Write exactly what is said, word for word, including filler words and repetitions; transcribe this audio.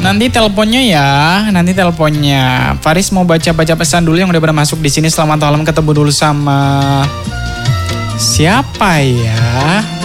Nanti teleponnya ya, nanti teleponnya. Faris mau baca-baca pesan dulu yang udah pada masuk di sini. Selamat malam, ketemu dulu sama siapa ya?